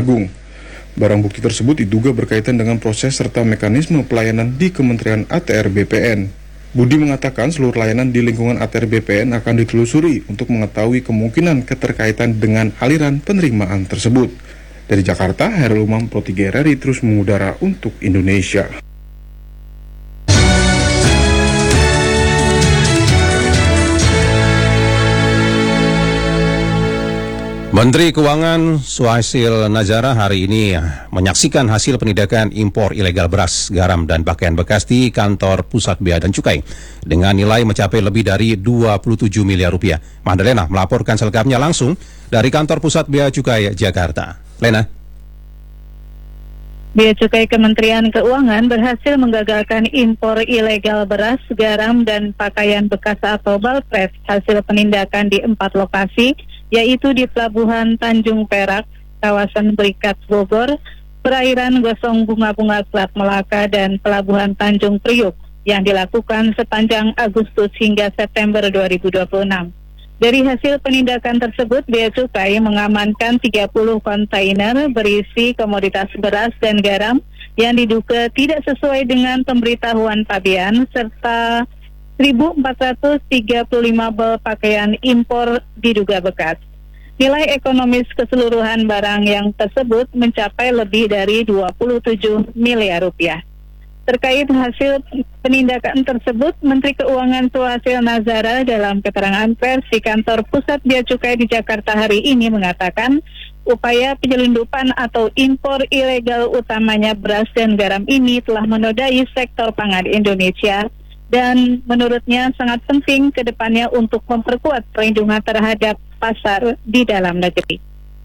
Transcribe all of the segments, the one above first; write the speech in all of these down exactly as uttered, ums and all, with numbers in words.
Agung. Barang bukti tersebut diduga berkaitan dengan proses serta mekanisme pelayanan di Kementerian A T R B P N. Budi mengatakan seluruh layanan di lingkungan A T R B P N akan ditelusuri untuk mengetahui kemungkinan keterkaitan dengan aliran penerimaan tersebut. Dari Jakarta, Hairul Umam, Pro tiga R R I terus mengudara untuk Indonesia. Menteri Keuangan Suhasil Nazara hari ini menyaksikan hasil penindakan impor ilegal beras, garam, dan pakaian bekas di kantor Pusat Bea dan Cukai dengan nilai mencapai lebih dari dua puluh tujuh miliar rupiah. Madalena melaporkan selengkapnya langsung dari kantor Pusat Bea Cukai Jakarta. Lena. Bea Cukai Kementerian Keuangan berhasil menggagalkan impor ilegal beras, garam, dan pakaian bekas atau balpres hasil penindakan di empat lokasi, yaitu di Pelabuhan Tanjung Perak, kawasan Berikat Bogor, perairan Gosong Bunga-Bunga Selat Melaka, dan Pelabuhan Tanjung Priuk yang dilakukan sepanjang Agustus hingga September dua ribu dua puluh enam. Dari hasil penindakan tersebut, Bea Cukai mengamankan tiga puluh kontainer berisi komoditas beras dan garam yang diduga tidak sesuai dengan pemberitahuan pabean, serta seribu empat ratus tiga puluh lima bal pakaian impor diduga bekas. Nilai ekonomis keseluruhan barang yang tersebut mencapai lebih dari dua puluh tujuh miliar rupiah. Terkait hasil penindakan tersebut, Menteri Keuangan Suhasil Nazara dalam keterangan pers di kantor Pusat Bea Cukai di Jakarta hari ini mengatakan upaya penyelundupan atau impor ilegal utamanya beras dan garam ini telah menodai sektor pangan Indonesia dan menurutnya sangat penting ke depannya untuk memperkuat perlindungan terhadap pasar di dalam negeri.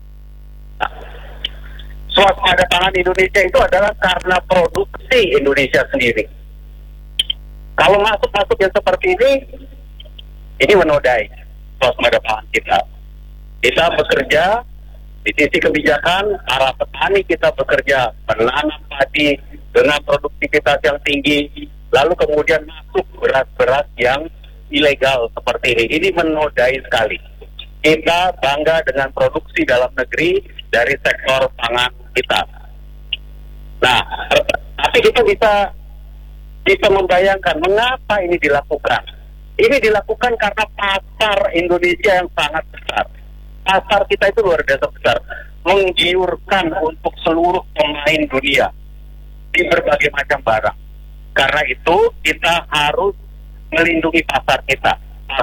Swasembada pangan Indonesia itu adalah karena produksi Indonesia sendiri. Kalau masuk-masuk yang seperti ini, ini menodai swasembada pangan kita. Kita bekerja di sisi kebijakan, para petani kita bekerja menanam padi dengan produktivitas yang tinggi, lalu kemudian masuk beras-beras yang ilegal seperti ini. Ini menodai sekali. Kita bangga dengan produksi dalam negeri dari sektor pangan kita. Nah, tapi kita bisa bisa membayangkan mengapa ini dilakukan. Ini dilakukan karena pasar Indonesia yang sangat besar. Pasar kita itu luar biasa besar, menggiurkan untuk seluruh pemain dunia di berbagai macam barang. Karena itu kita harus melindungi pasar kita.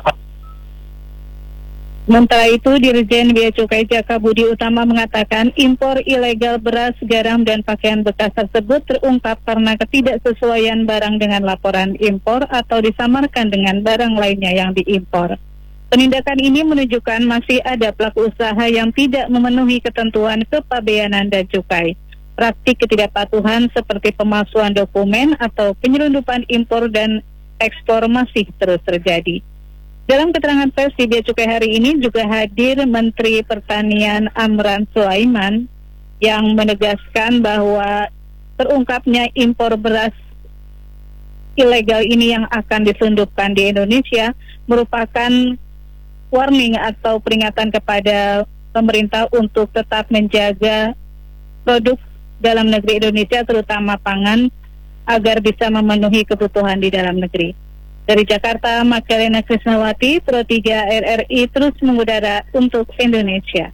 Sementara itu, Dirjen Bea Cukai Jaka Budi Utama mengatakan impor ilegal beras, garam, dan pakaian bekas tersebut terungkap karena ketidaksesuaian barang dengan laporan impor atau disamarkan dengan barang lainnya yang diimpor. Penindakan ini menunjukkan masih ada pelaku usaha yang tidak memenuhi ketentuan kepabeanan dan cukai. Praktik ketidakpatuhan seperti pemalsuan dokumen atau penyelundupan impor dan ekspor masih terus terjadi. Dalam keterangan pers di Bea Cukai hari ini juga hadir Menteri Pertanian Amran Sulaiman yang menegaskan bahwa terungkapnya impor beras ilegal ini yang akan diselundupkan di Indonesia merupakan warning atau peringatan kepada pemerintah untuk tetap menjaga produk dalam negeri Indonesia, terutama pangan, agar bisa memenuhi kebutuhan di dalam negeri. Dari Jakarta, Magdalena Krisnawati, Pro tiga R R I terus mengudara untuk Indonesia.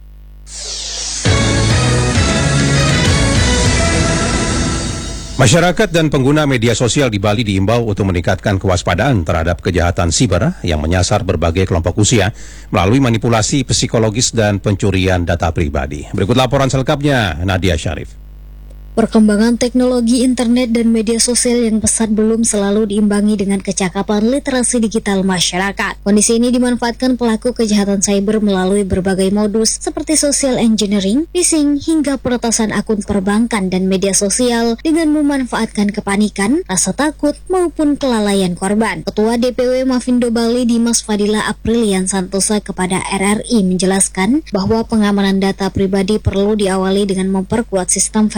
Masyarakat dan pengguna media sosial di Bali diimbau untuk meningkatkan kewaspadaan terhadap kejahatan siber yang menyasar berbagai kelompok usia melalui manipulasi psikologis dan pencurian data pribadi. Berikut laporan selengkapnya, Nadia Syarif. Perkembangan teknologi internet dan media sosial yang pesat belum selalu diimbangi dengan kecakapan literasi digital masyarakat. Kondisi ini dimanfaatkan pelaku kejahatan cyber melalui berbagai modus seperti social engineering, phishing, hingga peretasan akun perbankan dan media sosial dengan memanfaatkan kepanikan, rasa takut, maupun kelalaian korban. Ketua D P W Mafindo Bali Dimas Fadila Aprilian Santosa kepada R R I menjelaskan bahwa pengamanan data pribadi perlu diawali dengan memperkuat sistem verifikasi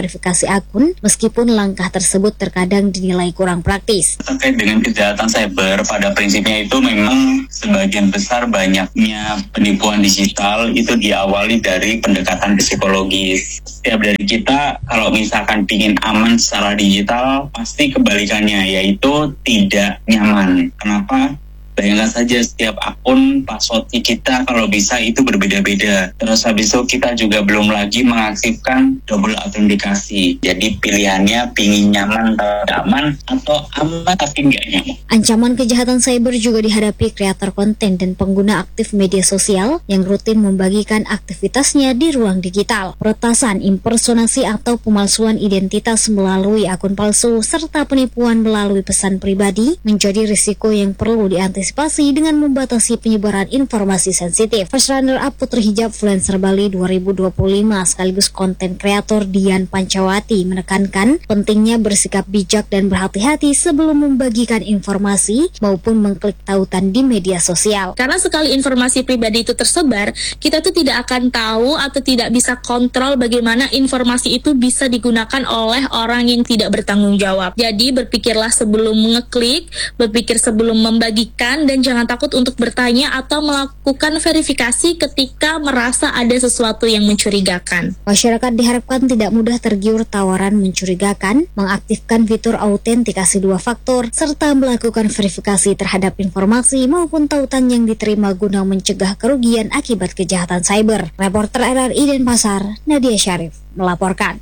akun, meskipun langkah tersebut terkadang dinilai kurang praktis. Terkait dengan kejahatan cyber, pada prinsipnya itu memang sebagian besar banyaknya penipuan digital itu diawali dari pendekatan psikologis. Setiap dari kita kalau misalkan ingin aman secara digital, pasti kebalikannya, yaitu tidak nyaman. Kenapa? Bayangkan saja setiap akun passwordnya kita kalau bisa itu berbeda-beda. Terus habis itu kita juga belum lagi mengaktifkan double autentikasi. Jadi pilihannya pingin nyaman atau aman, atau aman tapi nggak nyaman. Ancaman kejahatan cyber juga dihadapi kreator konten dan pengguna aktif media sosial yang rutin membagikan aktivitasnya di ruang digital. Peretasan, impersonasi atau pemalsuan identitas melalui akun palsu serta penipuan melalui pesan pribadi menjadi risiko yang perlu diantisipasi dengan membatasi penyebaran informasi sensitif. First runner-up Putri Hijab Influencer Bali dua ribu dua puluh lima sekaligus konten kreator Dian Pancawati menekankan pentingnya bersikap bijak dan berhati-hati sebelum membagikan informasi maupun mengklik tautan di media sosial. Karena sekali informasi pribadi itu tersebar, kita tuh tidak akan tahu atau tidak bisa kontrol bagaimana informasi itu bisa digunakan oleh orang yang tidak bertanggung jawab. Jadi berpikirlah sebelum mengeklik, berpikir sebelum membagikan, dan jangan takut untuk bertanya atau melakukan verifikasi ketika merasa ada sesuatu yang mencurigakan. Masyarakat diharapkan tidak mudah tergiur tawaran mencurigakan, mengaktifkan fitur autentikasi dua faktor, serta melakukan verifikasi terhadap informasi maupun tautan yang diterima guna mencegah kerugian akibat kejahatan cyber. Reporter R R I Denpasar, Nadia Syarif, melaporkan.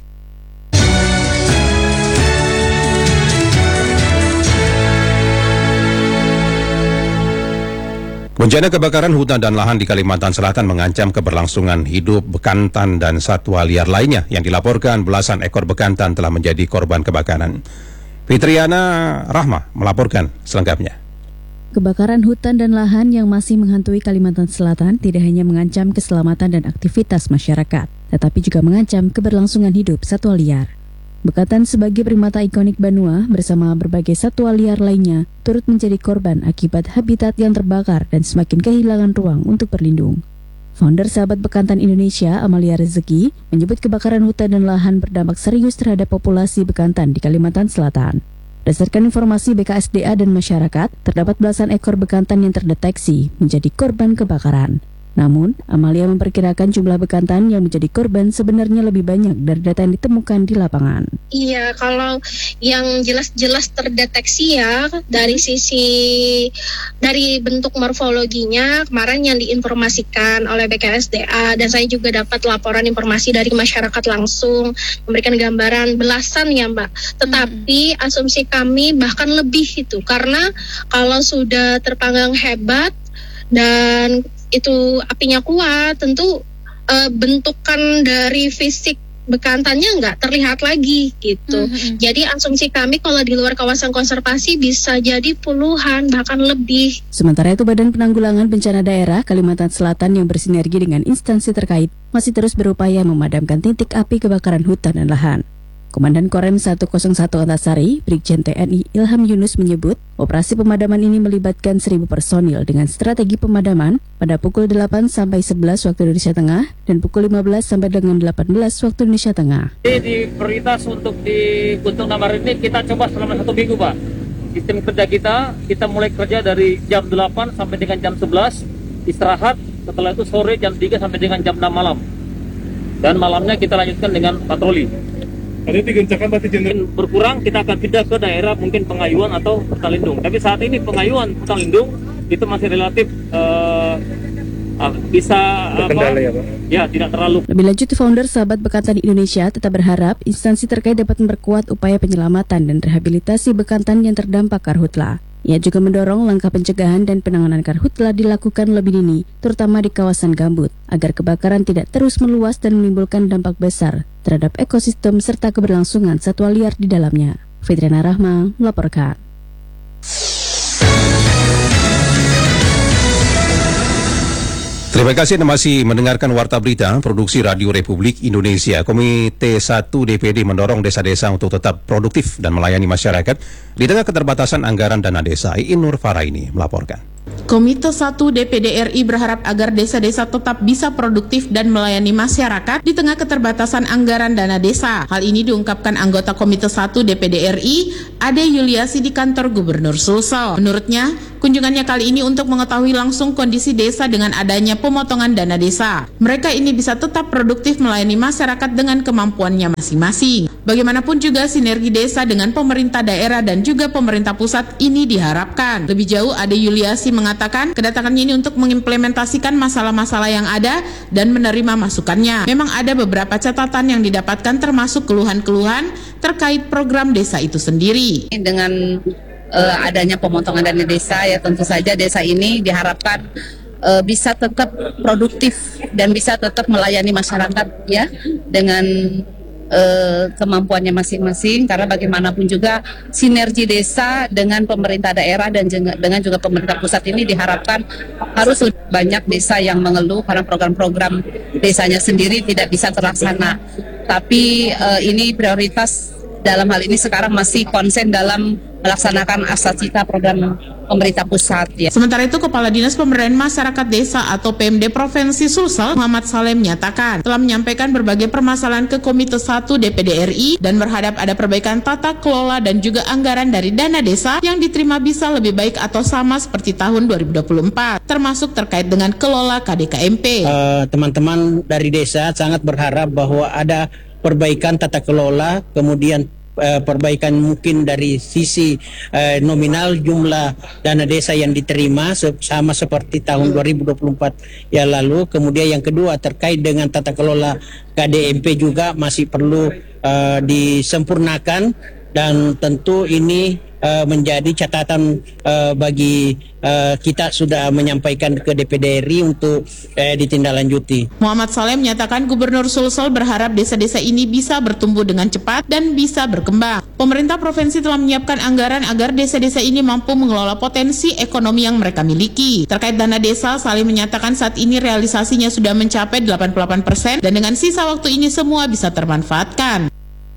Bencana kebakaran hutan dan lahan di Kalimantan Selatan mengancam keberlangsungan hidup bekantan dan satwa liar lainnya yang dilaporkan belasan ekor bekantan telah menjadi korban kebakaran. Fitriana Rahma melaporkan selengkapnya. Kebakaran hutan dan lahan yang masih menghantui Kalimantan Selatan tidak hanya mengancam keselamatan dan aktivitas masyarakat, tetapi juga mengancam keberlangsungan hidup satwa liar. Bekantan sebagai primata ikonik Banua bersama berbagai satwa liar lainnya turut menjadi korban akibat habitat yang terbakar dan semakin kehilangan ruang untuk berlindung. Founder Sahabat Bekantan Indonesia, Amalia Rezeki, menyebut kebakaran hutan dan lahan berdampak serius terhadap populasi bekantan di Kalimantan Selatan. Berdasarkan informasi B K S D A dan masyarakat, terdapat belasan ekor bekantan yang terdeteksi menjadi korban kebakaran. Namun, Amalia memperkirakan jumlah bekantan yang menjadi korban sebenarnya lebih banyak dari data yang ditemukan di lapangan. Iya, kalau yang jelas-jelas terdeteksi ya dari sisi dari bentuk morfologinya kemarin yang diinformasikan oleh B K S D A, dan saya juga dapat laporan informasi dari masyarakat langsung memberikan gambaran belasan ya Mbak. Tetapi hmm. asumsi kami bahkan lebih itu, karena kalau sudah terpanggang hebat dan itu apinya kuat, tentu uh, bentukan dari fisik bekantannya nggak terlihat lagi gitu. Mm-hmm. Jadi asumsi kami kalau di luar kawasan konservasi bisa jadi puluhan bahkan lebih. Sementara itu Badan Penanggulangan Bencana Daerah Kalimantan Selatan yang bersinergi dengan instansi terkait masih terus berupaya memadamkan titik api kebakaran hutan dan lahan. Komandan Korem seratus satu Antasari, Brigjen T N I Ilham Yunus menyebut, operasi pemadaman ini melibatkan seribu personil dengan strategi pemadaman pada pukul delapan sampai sebelas waktu Indonesia Tengah dan pukul lima belas sampai dengan delapan belas waktu Indonesia Tengah. Jadi di prioritas untuk di Gunung Namar ini kita coba selama satu minggu Pak. Sistem kerja kita, kita mulai kerja dari jam delapan sampai dengan jam sebelas, istirahat, setelah itu sore jam tiga sampai dengan jam enam malam. Dan malamnya kita lanjutkan dengan patroli. Ada digencarkan berarti jenderal berkurang, kita akan pindah ke daerah mungkin Pengayuan atau Hutan Lindung. Tapi saat ini Pengayuan, Hutan Lindung itu masih relatif uh, uh, bisa terkendali ya Pak? Ya, tidak terlalu. Lebih lanjut, founder Sahabat Bekantan Indonesia tetap berharap instansi terkait dapat memperkuat upaya penyelamatan dan rehabilitasi bekantan yang terdampak karhutla. Ia juga mendorong langkah pencegahan dan penanganan karhutla dilakukan lebih dini, terutama di kawasan gambut, agar kebakaran tidak terus meluas dan menimbulkan dampak besar terhadap ekosistem serta keberlangsungan satwa liar di dalamnya. Fitriana Rahma melaporkan. Terima kasih Anda masih mendengarkan Warta Berita Produksi Radio Republik Indonesia. Komite satu D P D mendorong desa-desa untuk tetap produktif dan melayani masyarakat di tengah keterbatasan anggaran dana desa. Iin Nur Faraini melaporkan. Komite satu D P D R I berharap agar desa-desa tetap bisa produktif dan melayani masyarakat di tengah keterbatasan anggaran dana desa. Hal ini diungkapkan anggota Komite satu D P D R I, Ade Yuliasi di kantor Gubernur Sulsel. Menurutnya, kunjungannya kali ini untuk mengetahui langsung kondisi desa dengan adanya pemotongan dana desa. Mereka ini bisa tetap produktif melayani masyarakat dengan kemampuannya masing-masing. Bagaimanapun juga sinergi desa dengan pemerintah daerah dan juga pemerintah pusat ini diharapkan. Lebih jauh, Ade Yuliasi mengatakan kedatangannya ini untuk mengimplementasikan masalah-masalah yang ada dan menerima masukannya. Memang ada beberapa catatan yang didapatkan termasuk keluhan-keluhan terkait program desa itu sendiri. Dengan uh, adanya pemotongan dana desa, ya tentu saja desa ini diharapkan uh, bisa tetap produktif dan bisa tetap melayani masyarakat ya dengan Uh, kemampuannya masing-masing, karena bagaimanapun juga sinergi desa dengan pemerintah daerah dan juga, dengan juga pemerintah pusat ini diharapkan harus lebih banyak desa yang mengeluh karena program-program desanya sendiri tidak bisa terlaksana. Tapi uh, ini prioritas dalam hal ini sekarang masih konsen dalam melaksanakan asasita program pemerintah pusat. Ya. Sementara itu, Kepala Dinas Pemberdayaan Masyarakat Desa atau P M D Provinsi Sulsel, Muhammad Saleh menyatakan telah menyampaikan berbagai permasalahan ke Komite satu D P D R I dan berharap ada perbaikan tata kelola dan juga anggaran dari dana desa yang diterima bisa lebih baik atau sama seperti tahun dua ribu dua puluh empat, termasuk terkait dengan kelola K D K M P. Uh, teman-teman dari desa sangat berharap bahwa ada perbaikan tata kelola, kemudian Uh, perbaikan mungkin dari sisi uh, nominal jumlah dana desa yang diterima se- sama seperti tahun dua ribu dua puluh empat yang lalu. Kemudian yang kedua terkait dengan tata kelola K D M P juga masih perlu uh, disempurnakan, dan tentu ini uh, menjadi catatan uh, bagi uh, kita sudah menyampaikan ke D P D R I untuk uh, ditindaklanjuti. Muhammad Saleh menyatakan Gubernur Sulsel berharap desa-desa ini bisa bertumbuh dengan cepat dan bisa berkembang. Pemerintah provinsi telah menyiapkan anggaran agar desa-desa ini mampu mengelola potensi ekonomi yang mereka miliki. Terkait dana desa, Saleh menyatakan saat ini realisasinya sudah mencapai delapan puluh delapan persen dan dengan sisa waktu ini semua bisa termanfaatkan.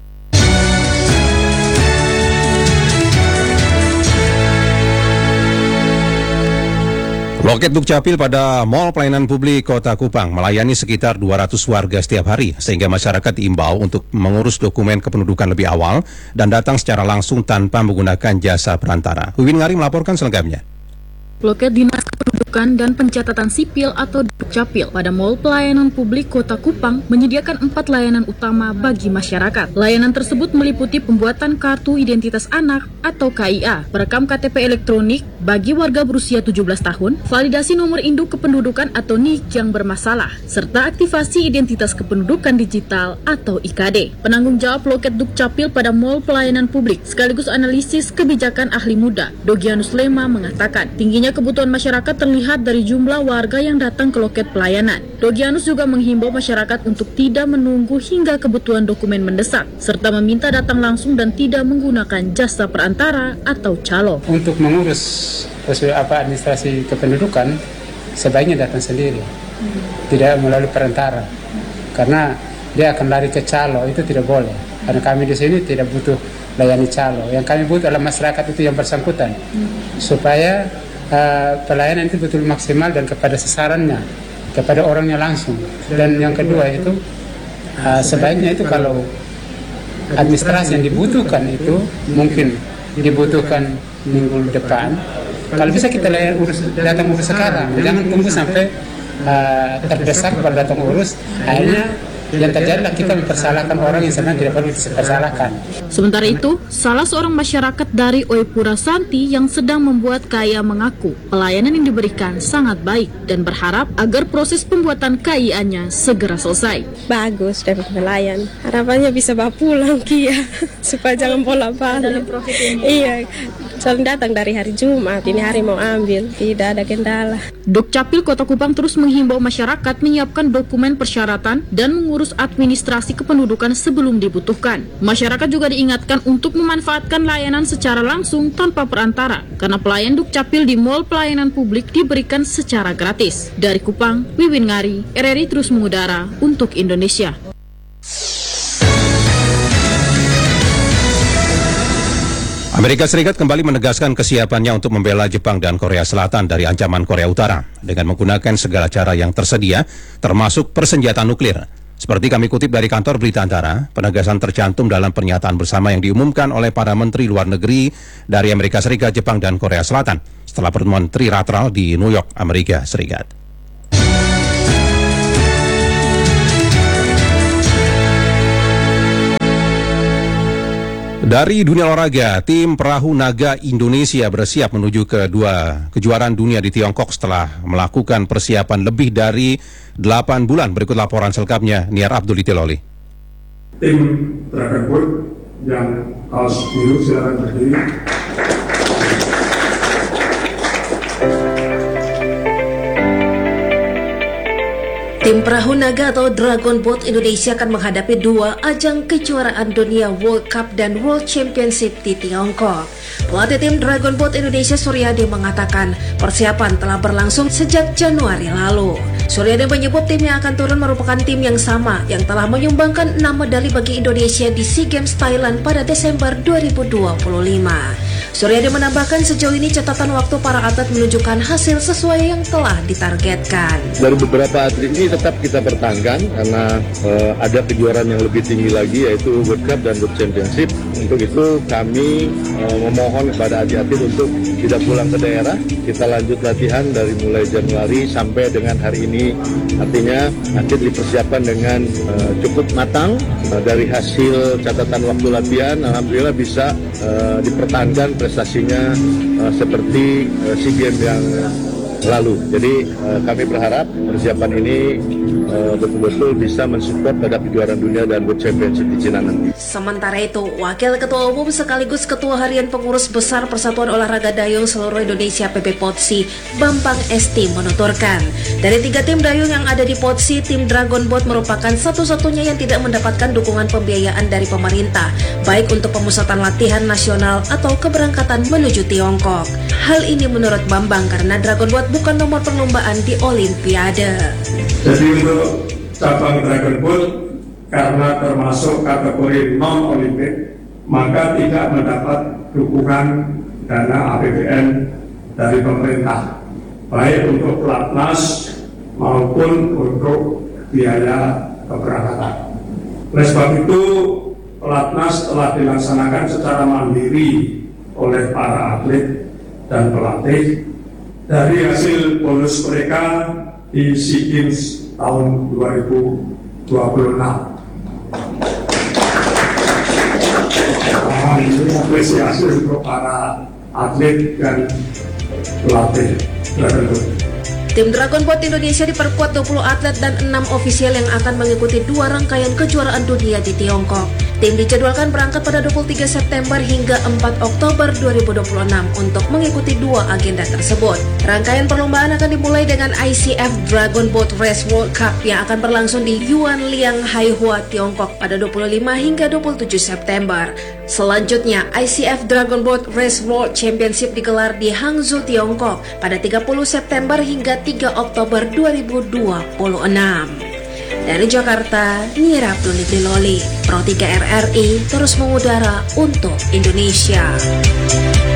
Loket Dukcapil pada Mall Pelayanan Publik Kota Kupang melayani sekitar dua ratus warga setiap hari, sehingga masyarakat diimbau untuk mengurus dokumen kependudukan lebih awal dan datang secara langsung tanpa menggunakan jasa perantara. Wiwin Ngari melaporkan selengkapnya. Loket Dinas Kependudukan dan Pencatatan Sipil atau Dukcapil pada Mall Pelayanan Publik Kota Kupang menyediakan empat layanan utama bagi masyarakat. Layanan tersebut meliputi pembuatan Kartu Identitas Anak atau K I A, perekam K T P elektronik bagi warga berusia tujuh belas tahun, validasi nomor induk kependudukan atau N I K yang bermasalah, serta aktivasi identitas kependudukan digital atau I K D. Penanggung jawab Loket Dukcapil pada Mall Pelayanan Publik sekaligus analisis kebijakan ahli muda, Dogianus Lema mengatakan tingginya kebutuhan masyarakat terlihat dari jumlah warga yang datang ke loket pelayanan. Dogianus juga menghimbau masyarakat untuk tidak menunggu hingga kebutuhan dokumen mendesak, serta meminta datang langsung dan tidak menggunakan jasa perantara atau calo. Untuk mengurus sesuai apa administrasi kependudukan, sebaiknya datang sendiri, tidak melalui perantara, karena dia akan lari ke calo, itu tidak boleh. Karena kami di sini tidak butuh layani calo, yang kami butuh adalah masyarakat itu yang bersangkutan, supaya Uh, pelayanan itu betul maksimal dan kepada sasarannya, kepada orangnya langsung. Dan yang kedua itu uh, sebaiknya itu kalau administrasi yang dibutuhkan itu mungkin dibutuhkan minggu depan, kalau bisa kita layan urus, datang urus sekarang, jangan tunggu sampai uh, terdesak kalau datang urus, akhirnya yang terjadi adalah kita mempersalahkan orang yang sebenarnya tidak perlu dipersalahkan. Sementara itu, salah seorang masyarakat dari Oepura Santi yang sedang membuat K I A mengaku pelayanan yang diberikan sangat baik dan berharap agar proses pembuatan K I A-nya segera selesai. Bagus dari pelayan. Harapannya bisa bawa pulang Kia supaya jangan bolak-balik. Iya, soalnya datang dari hari Jumat, ini hari mau ambil, tidak ada kendala. Dukcapil Kota Kupang terus menghimbau masyarakat menyiapkan dokumen persyaratan dan mengurus administrasi kependudukan sebelum dibutuhkan. Masyarakat juga diingatkan untuk memanfaatkan layanan secara langsung tanpa perantara, karena pelayan Dukcapil di Mall Pelayanan Publik diberikan secara gratis. Dari Kupang, Wiwin Ngari, R R I terus mengudara untuk Indonesia. Amerika Serikat kembali menegaskan kesiapannya untuk membela Jepang dan Korea Selatan dari ancaman Korea Utara dengan menggunakan segala cara yang tersedia, termasuk persenjataan nuklir. Seperti kami kutip dari kantor berita Antara, penegasan tercantum dalam pernyataan bersama yang diumumkan oleh para menteri luar negeri dari Amerika Serikat, Jepang, dan Korea Selatan setelah pertemuan trilateral di New York, Amerika Serikat. Dari dunia olahraga, tim perahu naga Indonesia bersiap menuju ke dua kejuaraan dunia di Tiongkok setelah melakukan persiapan lebih dari delapan bulan. Berikut laporan selengkapnya, Niar Abdul Itiloli. Tim Dragon Boat yang kaos biru silakan berdiri. Tim perahu naga atau Dragon Boat Indonesia akan menghadapi dua ajang kejuaraan dunia World Cup dan World Championship di Tiongkok. Pelatih tim Dragon Boat Indonesia Suryadi mengatakan persiapan telah berlangsung sejak Januari lalu. Suryadi menyebut tim yang akan turun merupakan tim yang sama yang telah menyumbangkan enam medali bagi Indonesia di SEA Games Thailand pada Desember dua ribu dua puluh lima. Suryadi menambahkan sejauh ini catatan waktu para atlet menunjukkan hasil sesuai yang telah ditargetkan. Dari beberapa atlet ini tetap kita pertahankan karena uh, ada kejuaraan yang lebih tinggi lagi yaitu World Cup dan World Championship. Untuk itu kami uh, memohon kepada atlet-atlet untuk tidak pulang ke daerah. Kita lanjut latihan dari mulai Januari sampai dengan hari ini. Artinya atlet dipersiapkan dengan uh, cukup matang. Uh, dari hasil catatan waktu latihan, alhamdulillah bisa uh, dipertahankan prestasinya uh, seperti uh, SEA Games yang lalu. Jadi uh, kami berharap persiapan ini uh, betul-betul bisa mensupport pada kejuaraan dunia dan World Championship di Cina nanti. Sementara itu, Wakil Ketua Umum sekaligus Ketua Harian Pengurus Besar Persatuan Olahraga Dayung Seluruh Indonesia P B Potsi, Bambang Esti menuturkan, dari tiga tim dayung yang ada di Potsi, tim Dragon Boat merupakan satu-satunya yang tidak mendapatkan dukungan pembiayaan dari pemerintah, baik untuk pemusatan latihan nasional atau keberangkatan menuju Tiongkok. Hal ini menurut Bambang karena Dragon Boat bukan nomor perlombaan di Olimpiade. Jadi untuk cabang Dragon Boat karena termasuk kategori non Olimpik maka tidak mendapat dukungan dana A P B N dari pemerintah, baik untuk pelatnas maupun untuk biaya keberangkatan. Oleh sebab itu pelatnas telah dilaksanakan secara mandiri oleh para atlet dan pelatih dari hasil bonus mereka di SEA Games tahun dua ribu dua puluh enam. Ini apresiasi untuk para atlet dan pelatih. Tim Dragon Boat Indonesia diperkuat dua puluh atlet dan enam ofisial yang akan mengikuti dua rangkaian kejuaraan dunia di Tiongkok. Tim dijadwalkan berangkat pada dua puluh tiga September hingga empat Oktober dua ribu dua puluh enam untuk mengikuti dua agenda tersebut. Rangkaian perlombaan akan dimulai dengan I C F Dragon Boat Race World Cup yang akan berlangsung di Yuan Liang Haihua, Tiongkok pada dua puluh lima hingga dua puluh tujuh September. Selanjutnya, I C F Dragon Boat Race World Championship digelar di Hangzhou, Tiongkok pada tiga puluh September hingga tiga Oktober dua ribu dua puluh enam. Dari Jakarta, Niar Abdul Itiloli, Pro tiga R R I terus mengudara untuk Indonesia.